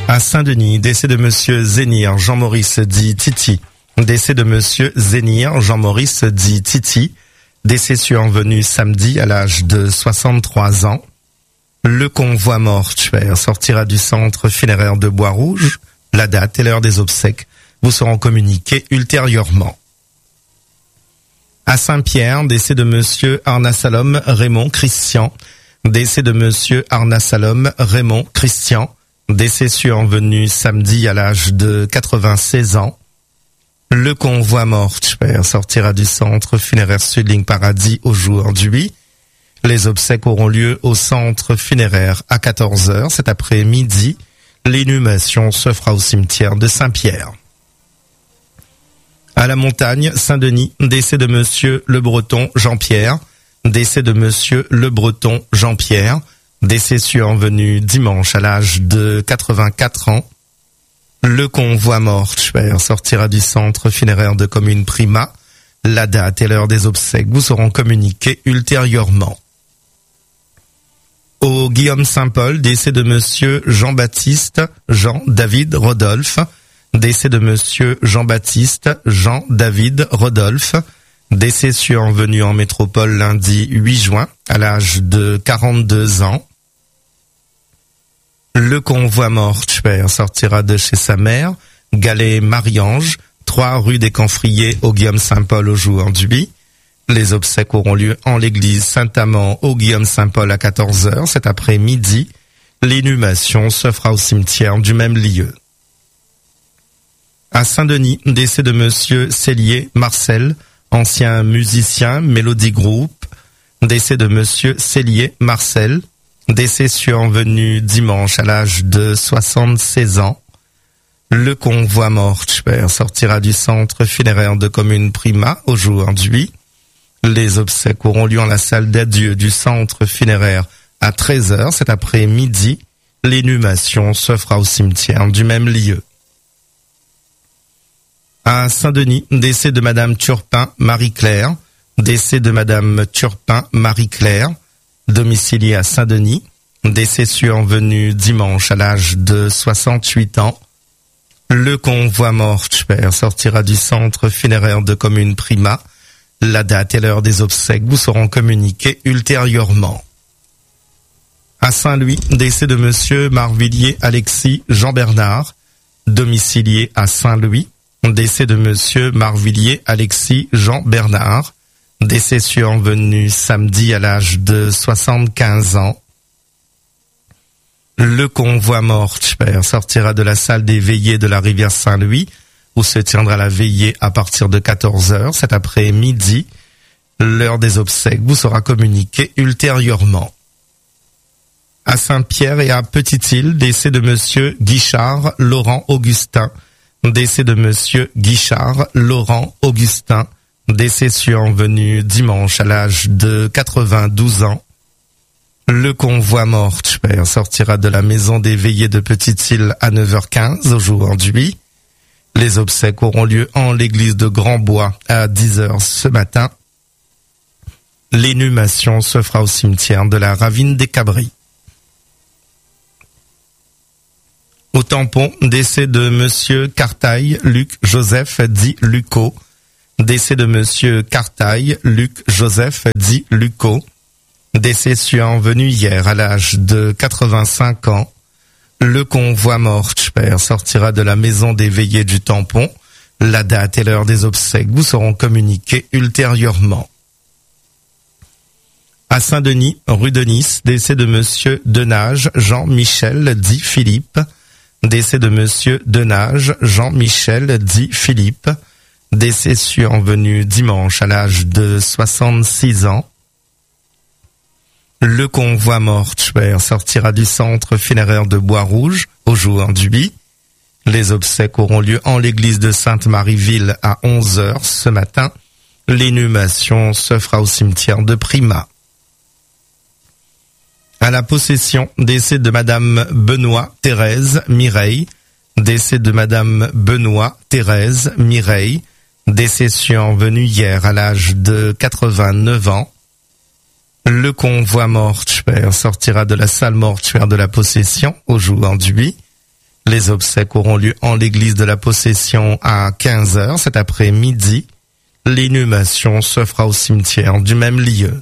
À Saint-Denis, décès de monsieur Zénir Jean-Maurice dit Titi. Décès de monsieur Zénir Jean-Maurice dit Titi. Décès survenu samedi à l'âge de 63 ans. Le convoi mortuaire sortira du centre funéraire de Bois-Rouge. La date et l'heure des obsèques vous seront communiquées ultérieurement. À Saint-Pierre, décès de monsieur Arnasalom Raymond Christian. Décès de monsieur Arnasalom Raymond Christian. Décès survenu samedi à l'âge de 96 ans. Le convoi mortuaire sortira du centre funéraire Sudling Paradis aujourd'hui. Les obsèques auront lieu au centre funéraire à 14h cet après-midi. L'inhumation se fera au cimetière de Saint-Pierre. À la Montagne, Saint-Denis, décès de monsieur Le Breton Jean-Pierre. Décès de monsieur Le Breton Jean-Pierre. Décès survenu dimanche à l'âge de 84 ans. Le convoi mortuaire sortira du centre funéraire de commune Prima. La date et l'heure des obsèques vous seront communiquées ultérieurement. Au Guillaume Saint-Paul, décès de monsieur Jean-Baptiste Jean-David Rodolphe. Décès de monsieur Jean-Baptiste Jean-David Rodolphe. Décès survenu en métropole lundi 8 juin à l'âge de 42 ans. Le convoi mortuaire sortira de chez sa mère, Galet Marie-Ange, 3 rue des Camphriers au Guillaume Saint-Paul aujourd'hui. Les obsèques auront lieu en l'église Saint-Amand au Guillaume Saint-Paul à 14h cet après-midi. L'inhumation se fera au cimetière du même lieu. À Saint-Denis, décès de monsieur Cellier Marcel, ancien musicien Mélodie Group. Décès de monsieur Cellier Marcel. Décès survenu dimanche à l'âge de 76 ans. Le convoi mortuaire sortira du centre funéraire de commune Prima aujourd'hui. Les obsèques auront lieu en la salle d'adieu du centre funéraire à 13h cet après-midi. L'inhumation se fera au cimetière du même lieu. À Saint-Denis, décès de madame Turpin Marie-Claire. Décès de madame Turpin Marie-Claire. Domicilié à Saint-Denis, décès survenu dimanche à l'âge de 68 ans. Le convoi mortuaire sortira du centre funéraire de commune Prima. La date et l'heure des obsèques vous seront communiquées ultérieurement. À Saint-Louis, décès de monsieur Marvillier Alexis Jean-Bernard, domicilié à Saint-Louis. Décès de monsieur Marvillier Alexis Jean-Bernard. Décès survenu samedi à l'âge de 75 ans. Le convoi mortuaire sortira de la salle des veillées de la rivière Saint-Louis, où se tiendra la veillée à partir de 14h cet après-midi. L'heure des obsèques vous sera communiquée ultérieurement. À Saint-Pierre et à Petite-Île, décès de monsieur Guichard Laurent Augustin. Décès de monsieur Guichard Laurent Augustin. Décès survenu dimanche à l'âge de 92 ans. Le convoi mortuaire sortira de la maison des veillées de Petite-Île à 9h15 aujourd'hui. Les obsèques auront lieu en l'église de Grand-Bois à 10h ce matin. L'inhumation se fera au cimetière de la Ravine des Cabris. Au Tampon, décès de monsieur Cartaille Luc Joseph dit Lucot. Décès de monsieur Cartaille Luc Joseph dit Lucot. Décès survenu hier à l'âge de 85 ans. Le convoi mortuaire sortira de la maison des veillées du Tampon. La date et l'heure des obsèques vous seront communiquées ultérieurement. À Saint-Denis, rue de Nice, décès de monsieur Denage Jean-Michel dit Philippe. Décès de monsieur Denage Jean-Michel dit Philippe. Décès survenu dimanche à l'âge de 66 ans. Le convoi mortuaire sortira du centre funéraire de Bois-Rouge aujourd'hui. Les obsèques auront lieu en l'église de Sainte-Marie-Ville à 11h ce matin. L'inhumation se fera au cimetière de Prima. À la Possession, décès de madame Benoît Thérèse Mireille. Décès de madame Benoît Thérèse Mireille. Décès survenu hier à l'âge de 89 ans. Le convoi mortuaire sortira de la salle mortuaire de la Possession aujourd'hui. Les obsèques auront lieu en l'église de la Possession à 15h cet après-midi. L'inhumation se fera au cimetière du même lieu.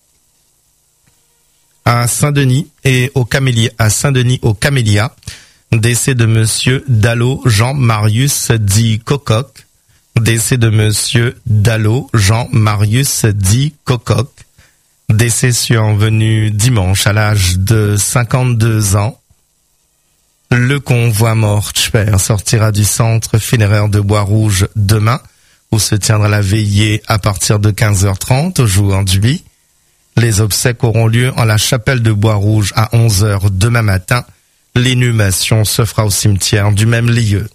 À Saint-Denis et au Camélia, décès de monsieur Dallot Jean-Marius dit Cococ. Décès de monsieur Dallot Jean-Marius dit Cococ. Décès survenu dimanche à l'âge de 52 ans. Le convoi mortuaire sortira du centre funéraire de Bois-Rouge demain, où se tiendra la veillée à partir de 15h30 au jour du 8. Les obsèques auront lieu en la chapelle de Bois-Rouge à 11h demain matin. L'inhumation se fera au cimetière du même lieu.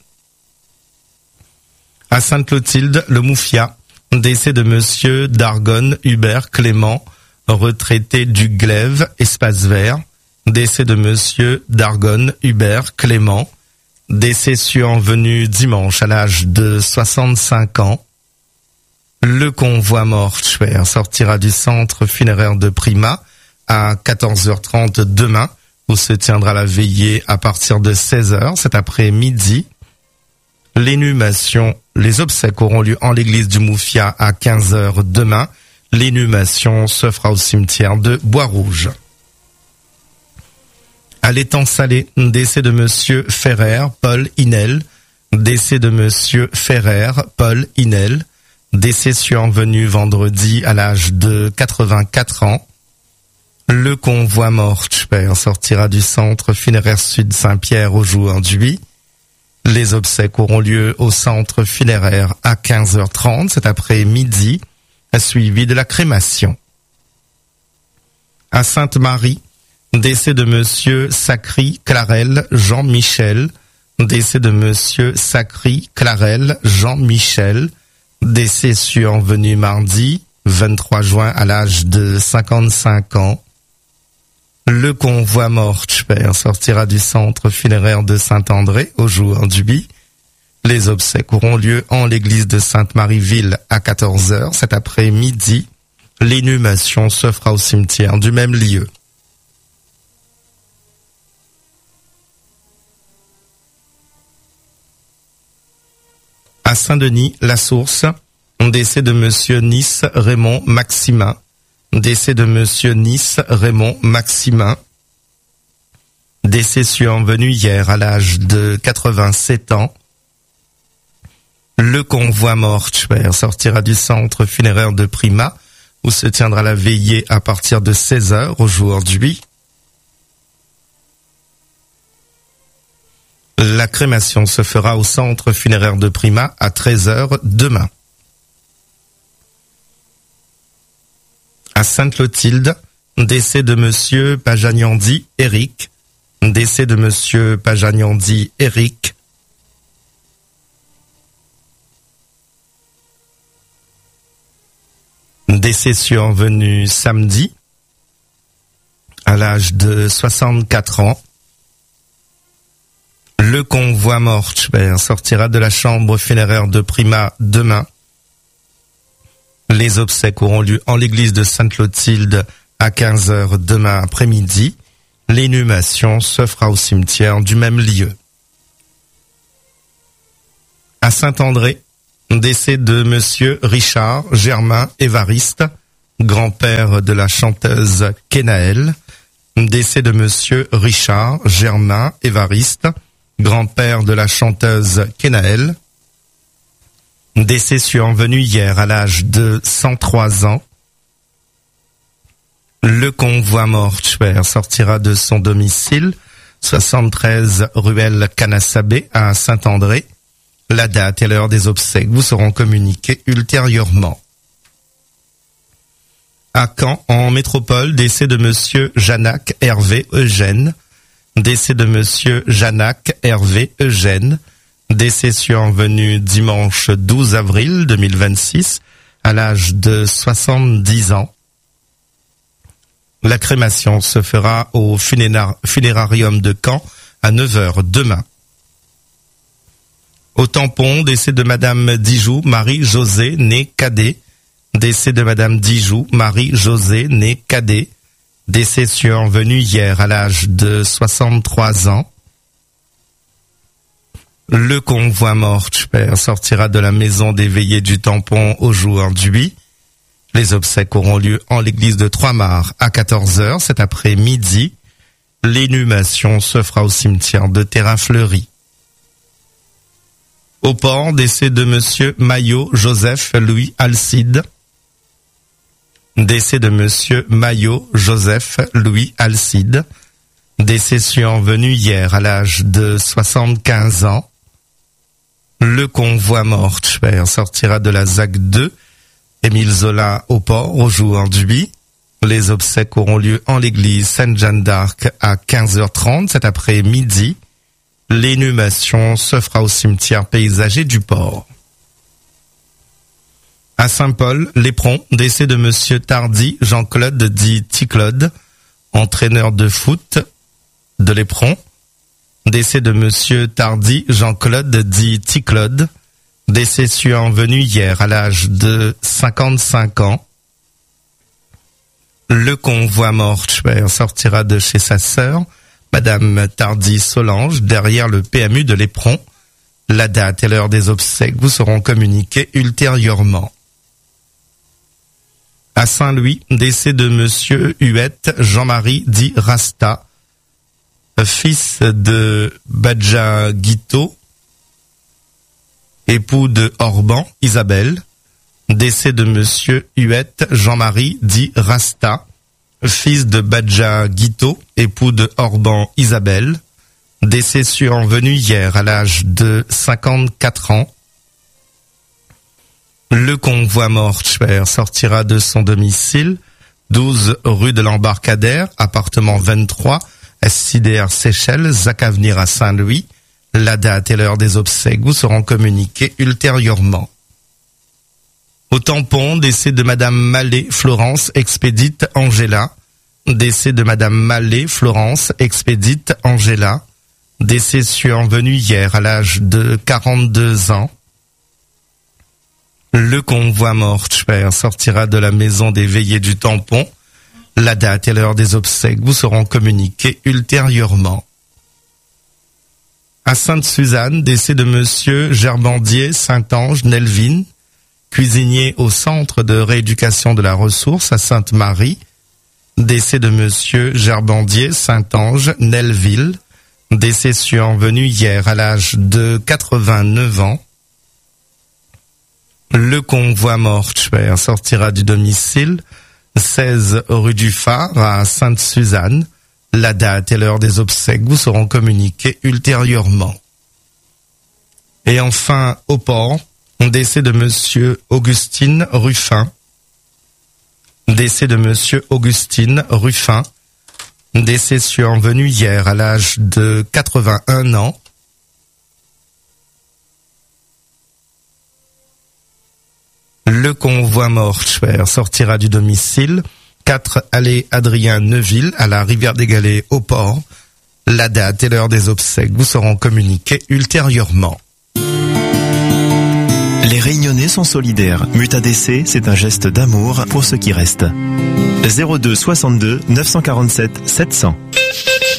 À Sainte-Clotilde, le Moufia, décès de monsieur Dargonne Hubert Clément, retraité du Glaive, espace vert. Décès de monsieur Dargonne Hubert Clément, décès survenu dimanche à l'âge de 65 ans. Le convoi mortuaire sortira du centre funéraire de Prima à 14h30 demain, où se tiendra la veillée à partir de 16h cet après-midi. L'inhumation, les obsèques auront lieu en l'église du Moufia à 15h demain. L'inhumation se fera au cimetière de Bois-Rouge. À l'étang Salé, décès de monsieur Ferrer, Paul Inel. Décès de monsieur Ferrer, Paul Inel. Décès survenu vendredi à l'âge de 84 ans. Le convoi mortuaire sortira du centre funéraire sud Saint-Pierre au jour du 8. Les obsèques auront lieu au centre funéraire à 15h30 cet après-midi, suivi de la crémation. À Sainte-Marie, décès de monsieur Sacry Clarel Jean-Michel. Décès de monsieur Sacry Clarel Jean-Michel. Décès survenu mardi 23 juin à l'âge de 55 ans. Le convoi mortuaire sortira du centre funéraire de Saint-André au jour du 8. Les obsèques auront lieu en l'église de Sainte-Marie-Ville à 14h cet après-midi. L'inhumation se fera au cimetière du même lieu. À Saint-Denis, la Source, décès de monsieur Nice Raymond Maximin. Décès de monsieur Nice Raymond Maximin. Décès survenu hier à l'âge de 87 ans. Le convoi mortuaire sortira du centre funéraire de Prima, où se tiendra la veillée à partir de 16h aujourd'hui. La crémation se fera au centre funéraire de Prima à 13h demain. À Sainte-Clotilde, décès de monsieur Pajagnandi Éric. Décès de monsieur Pajagnandi Éric. Décès survenu samedi à l'âge de 64 ans. Le convoi mortuaire sortira de la chambre funéraire de Prima demain. Les obsèques auront lieu en l'église de Sainte-Clotilde à 15h demain après-midi. L'inhumation se fera au cimetière du même lieu. À Saint-André, décès de monsieur Richard Germain Évariste, grand-père de la chanteuse Kenaël. Décès de monsieur Richard Germain Évariste, grand-père de la chanteuse Kenaël. Décès survenu hier à l'âge de 103 ans. Le convoi mortuaire sortira de son domicile, 73 ruelle Canassabé à Saint-André. La date et l'heure des obsèques vous seront communiquées ultérieurement. À Caen, en métropole, décès de monsieur Janac Hervé Eugène. Décès de monsieur Janac Hervé Eugène. Décès survenu dimanche 12 avril 2026 à l'âge de 70 ans. La crémation se fera au funérarium de Caen à 9h demain. Au Tampon, décès de madame Dijoux Marie-Josée, née Cadet. Décès de madame Dijoux Marie-Josée, née Cadet. Décès survenu hier à l'âge de 63 ans. Le convoi mortuaire sortira de la maison des veillées du tampon aujourd'hui. Les obsèques auront lieu en l'église de Trois-Mars à 14h cet après-midi. L'inhumation se fera au cimetière de Terrain-Fleuri. Au port, décès de monsieur Maillot Joseph Louis Alcide. Décès de monsieur Maillot Joseph Louis Alcide. Décès survenu hier à l'âge de 75 ans. Le convoi mortuaire sortira de la ZAC 2, Émile Zola au port aujourd'hui. Les obsèques auront lieu en l'église Sainte-Jeanne d'Arc à 15h30 cet après-midi. L'inhumation se fera au cimetière paysager du port. À Saint-Paul, l'Éperon, décès de monsieur Tardy Jean-Claude dit Ticlaude, entraîneur de foot de l'Éperon. Décès de monsieur Tardy Jean-Claude dit Ticlaude, décès survenu hier à l'âge de 55 ans. Le convoi mortuaire sortira de chez sa sœur, madame Tardy Solange, derrière le PMU de l'Éperon. La date et l'heure des obsèques vous seront communiquées ultérieurement. À Saint-Louis, décès de monsieur Huette Jean-Marie dit Rasta, fils de Badja Guito, époux de Orban Isabelle. Décès de monsieur Huette Jean-Marie dit Rasta, fils de Badja Guito, époux de Orban Isabelle. Décès survenu hier à l'âge de 54 ans. Le convoi mortuaire sortira de son domicile, 12 rue de l'Embarcadère, appartement 23, SIDR Seychelles, ZAC Avenir à Saint-Louis. La date et l'heure des obsèques vous seront communiquées ultérieurement. Au tampon, décès de madame Mallet Florence Expédite Angela. Décès de madame Mallet Florence Expédite Angela. Décès survenu hier à l'âge de 42 ans. Le convoi mortuaire sortira de la maison des veillées du tampon. La date et l'heure des obsèques vous seront communiquées ultérieurement. À Sainte-Suzanne, décès de monsieur Gerbandier Saint-Ange Nelvin, cuisinier au centre de rééducation de la ressource à Sainte-Marie. Décès de monsieur Gerbandier Saint-Ange Nelville, décès survenu hier à l'âge de 89 ans. Le convoi mortuaire sortira du domicile, 16 rue du Phare à Sainte-Suzanne. La date et l'heure des obsèques vous seront communiquées ultérieurement. Et enfin, au port, décès de monsieur Augustine Ruffin. Décès de monsieur Augustine Ruffin. Décès survenu hier à l'âge de 81 ans. Le convoi mortuaire sortira du domicile, 4 allée Adrien Neuville à la Rivière des Galets au port. La date et l'heure des obsèques vous seront communiquées ultérieurement. Les Réunionnais sont solidaires. Mutadc, c'est un geste d'amour pour ceux qui restent. 02 62 947 700.